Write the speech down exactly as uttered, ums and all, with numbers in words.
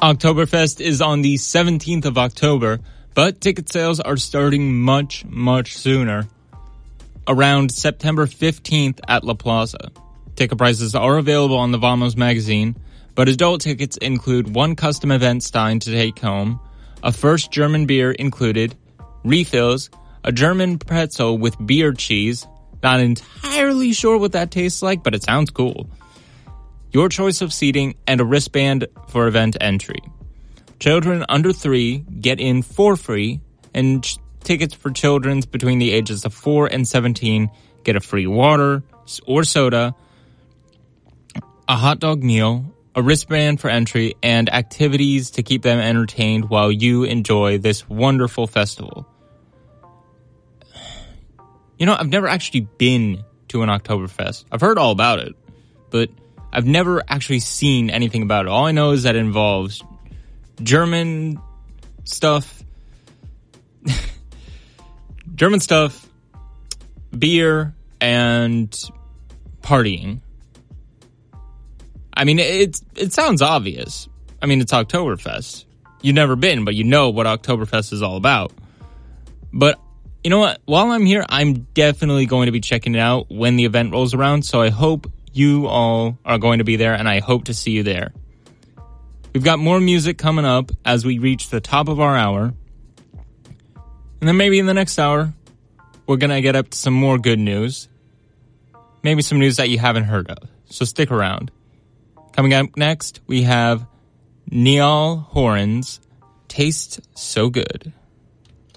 Oktoberfest is on the seventeenth of October, but ticket sales are starting much, much sooner. Around September fifteenth at La Plaza. Ticket prices are available on the Vamos magazine, but adult tickets include one custom event stein to take home, a first German beer included, refills, a German pretzel with beer cheese. Not entirely sure what that tastes like, but it sounds cool. Your choice of seating, and a wristband for event entry. Children under three get in for free, and ch- tickets for children between the ages of four and seventeen get a free water or soda, a hot dog meal, a wristband for entry, and activities to keep them entertained while you enjoy this wonderful festival. You know, I've never actually been to an Oktoberfest. I've heard all about it, but I've never actually seen anything about it. All I know is that it involves German stuff, German stuff, beer, and partying. I mean, it it sounds obvious. I mean, it's Oktoberfest. You've never been, but you know what Oktoberfest is all about. But you know what? While I'm here, I'm definitely going to be checking it out when the event rolls around, so I hope you all are going to be there, and I hope to see you there. We've got more music coming up as we reach the top of our hour. And then maybe in the next hour, we're going to get up to some more good news. Maybe some news that you haven't heard of. So stick around. Coming up next, we have Niall Horan's Taste So Good.